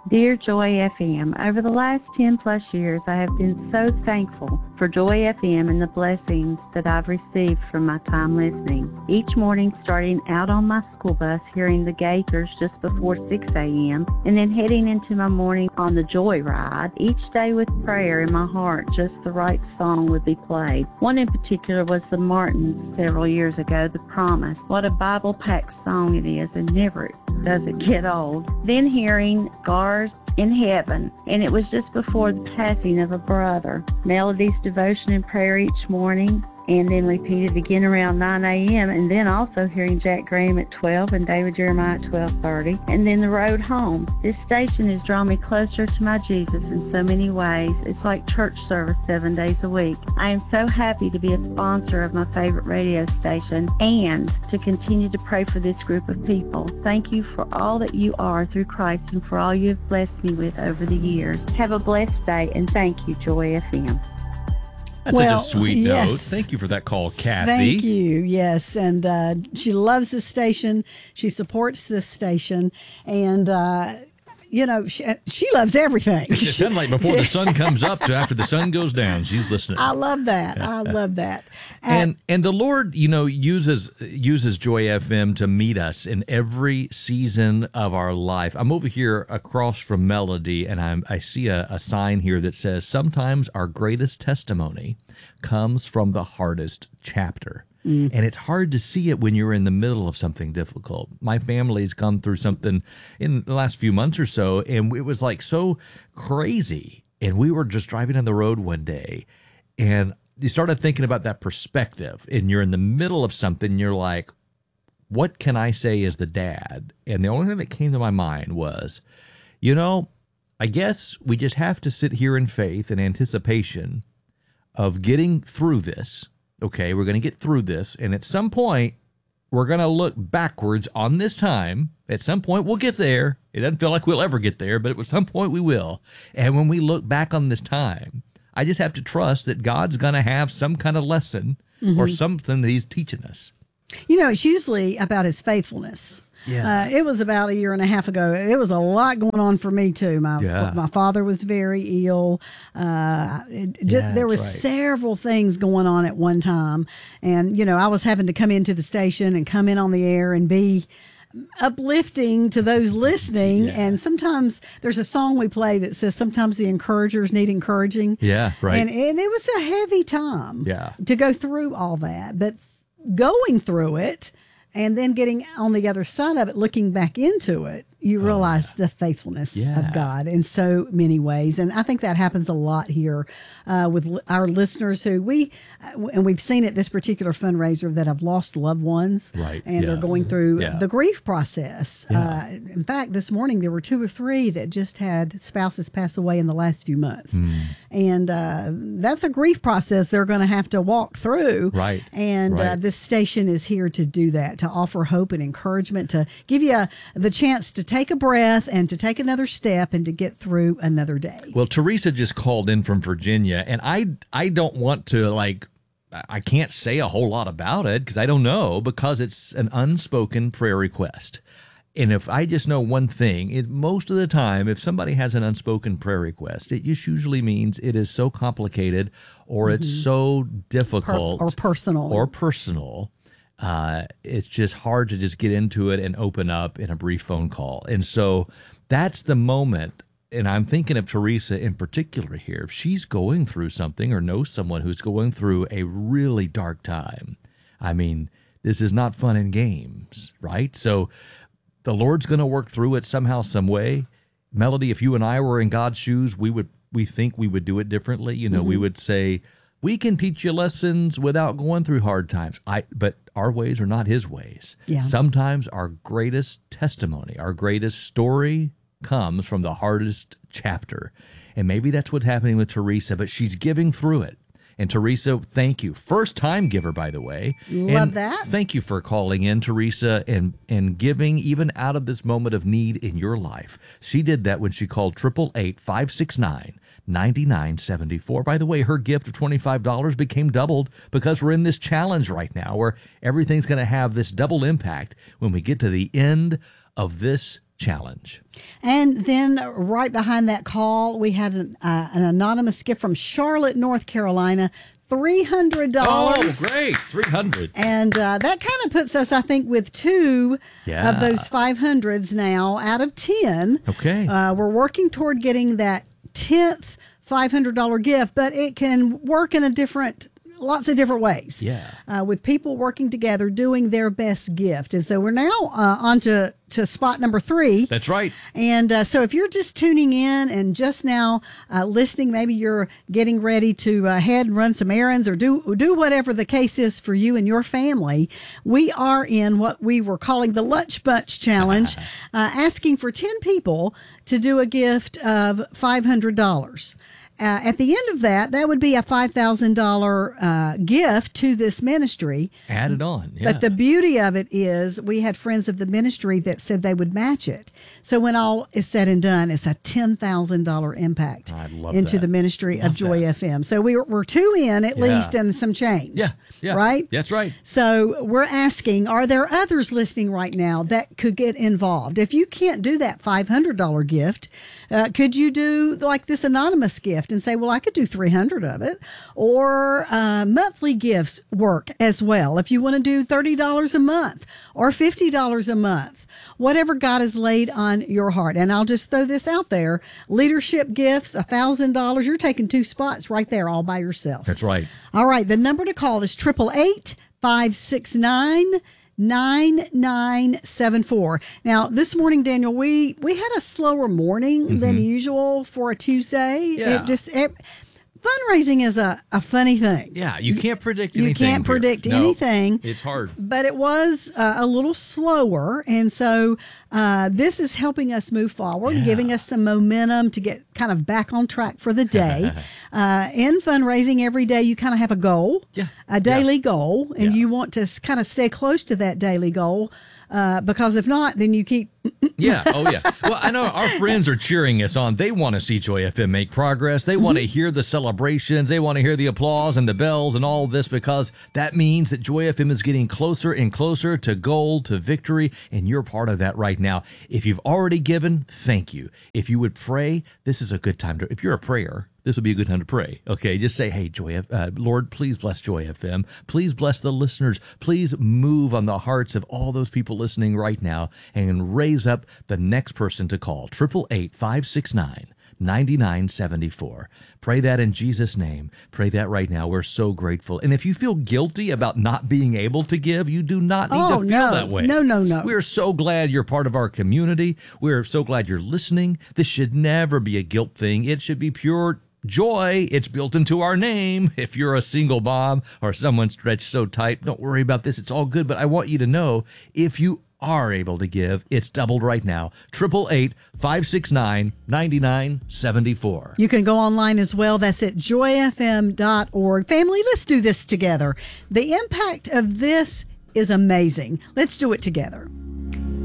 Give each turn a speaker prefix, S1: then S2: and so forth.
S1: Dear Joy FM, over the last 10 plus years, I have been so thankful for Joy FM and the blessings that I've received from my time listening. Each morning, starting out on my school bus, hearing the Gaithers just before 6 a.m., and then heading into my morning on the Joy Ride, each day with prayer in my heart, just the right song would be played. One in particular was the Martins several years ago, The Promise. What a Bible-packed song it is, and never does it get old. Then hearing Gar's in Heaven, and it was just before the passing of a brother. Melody's devotion and prayer each morning, and then repeated again around 9 a.m., and then also hearing Jack Graham at 12 and David Jeremiah at 12:30, and then the road home. This station has drawn me closer to my Jesus in so many ways. It's like church service 7 days a week. I am so happy to be a sponsor of my favorite radio station and to continue to pray for this group of people. Thank you for all that you are through Christ and for all you have blessed me with over the years. Have a blessed day, and thank you, Joy FM.
S2: That's such a sweet note. Thank you for that call, Kathy.
S3: Thank you. Yes, and she loves this station. She supports this station, and she loves everything.
S2: It sounds like before the sun comes up to after the sun goes down, she's listening.
S3: I love that. I love that.
S2: And the Lord, uses Joy FM to meet us in every season of our life. I'm over here across from Melody, and I see a sign here that says, sometimes our greatest testimony comes from the hardest chapter. And it's hard to see it when you're in the middle of something difficult. My family's come through something in the last few months or so, and it was like so crazy. And we were just driving on the road one day, and you started thinking about that perspective, and you're in the middle of something, and you're like, what can I say as the dad? And the only thing that came to my mind was, I guess we just have to sit here in faith and anticipation of getting through this. Okay, we're going to get through this, and at some point, we're going to look backwards on this time. At some point, we'll get there. It doesn't feel like we'll ever get there, but at some point, we will. And when we look back on this time, I just have to trust that God's going to have some kind of lesson or something that he's teaching us.
S3: It's usually about his faithfulness.
S2: Yeah.
S3: It was about 1.5 years ago. It was a lot going on for me, too. My father was very ill. There was several things going on at one time. And, I was having to come into the station and come in on the air and be uplifting to those listening. Yeah. And sometimes there's a song we play that says sometimes the encouragers need encouraging.
S2: Yeah, right.
S3: And it was a heavy time to go through all that. But going through it, and then getting on the other side of it, looking back into it, you realize the faithfulness of God in so many ways. And I think that happens a lot here with our listeners who we've seen at this particular fundraiser that have lost loved ones.
S2: Right.
S3: And they're going through the grief process. Yeah. In fact, this morning there were 2 or 3 that just had spouses pass away in the last few months. And that's a grief process they're going to have to walk through.
S2: Right.
S3: And this station is here to do that, to offer hope and encouragement, to give you the chance to take a breath and to take another step and to get through another day.
S2: Well, Teresa just called in from Virginia, and I don't want to, I can't say a whole lot about it because I don't know, because it's an unspoken prayer request. And if I just know one thing, most of the time, if somebody has an unspoken prayer request, it just usually means it is so complicated or it's so difficult
S3: or personal.
S2: It's just hard to just get into it and open up in a brief phone call. And so that's the moment. And I'm thinking of Teresa in particular here. If she's going through something or knows someone who's going through a really dark time, I mean, this is not fun and games, right? So the Lord's going to work through it somehow, some way. Melody, if you and I were in God's shoes, we think we would do it differently. We would say, we can teach you lessons without going through hard times. But our ways are not his ways.
S3: Yeah.
S2: Sometimes our greatest testimony, our greatest story comes from the hardest chapter. And maybe that's what's happening with Teresa, but she's giving through it. And Teresa, thank you. First time giver, by the way.
S3: Love that.
S2: Thank you for calling in, Teresa, and giving even out of this moment of need in your life. She did that when she called 888-569-9974. By the way, her gift of $25 became doubled because we're in this challenge right now where everything's going to have this double impact when we get to the end of this Challenge.
S3: And then right behind that call, we had an anonymous gift from Charlotte, North Carolina. $300.
S2: Oh, great. $300.
S3: And that kind of puts us, I think, with 2 of those 500s now out of 10.
S2: Okay.
S3: We're working toward getting that 10th $500 gift, but it can work in lots of different ways.
S2: Yeah.
S3: With people working together, doing their best gift. And so we're now on to spot number 3.
S2: That's right.
S3: And so if you're just tuning in and just now listening, maybe you're getting ready to head and run some errands or do whatever the case is for you and your family, we are in what we were calling the Lunch Bunch Challenge, asking for 10 people to do a gift of $500. At the end of that would be a $5,000 gift to this ministry.
S2: Added on, yeah.
S3: But the beauty of it is we had friends of the ministry that said they would match it. So when all is said and done, it's a $10,000 impact into the ministry of Joy FM. So we're 2 in at least and some change.
S2: Yeah.
S3: Right?
S2: That's right.
S3: So we're asking, are there others listening right now that could get involved? If you can't do that $500 gift, could you do like this anonymous gift and say, well, I could do 300 of it? Or monthly gifts work as well. If you want to do $30 a month or $50 a month, whatever God has laid on your heart. And I'll just throw this out there. Leadership gifts, $1,000. You're taking 2 spots right there all by yourself.
S2: That's right.
S3: All right. The number to call is 888-569 9974. Now, this morning, Daniel, we had a slower morning than usual for a Tuesday.
S2: Yeah.
S3: Fundraising is a funny thing.
S2: Yeah, you can't predict anything.
S3: You can't predict anything.
S2: It's hard.
S3: But it was a little slower. And so this is helping us move forward, giving us some momentum to get kind of back on track for the day. In fundraising, every day you kind of have a goal, a daily goal, and you want to kind of stay close to that daily goal. Because if not, then you keep.
S2: Well, I know our friends are cheering us on. They want to see Joy FM make progress. They want to hear the celebrations. They want to hear the applause and the bells and all this, because that means that Joy FM is getting closer and closer to goal, to victory, and you're part of that right now. If you've already given, thank you. If you would pray, this is a good time to. If you're a prayer, this would be a good time to pray. Okay, just say, hey, Lord, please bless Joy FM. Please bless the listeners. Please move on the hearts of all those people listening right now and raise up the next person to call. 888-569-9974. Pray that in Jesus' name. Pray that right now. We're so grateful. And if you feel guilty about not being able to give, you do not need to feel that way.
S3: No.
S2: We're so glad you're part of our community. We're so glad you're listening. This should never be a guilt thing. It should be pure joy. It's built into our name. If you're a single mom or someone stretched so tight, don't worry about this. It's all good. But I want you to know, if you are able to give, it's doubled right now. 888-569-9974.
S3: You can go online as well. That's at joyfm.org. Family, let's do this together. The impact of this is amazing. Let's do it together.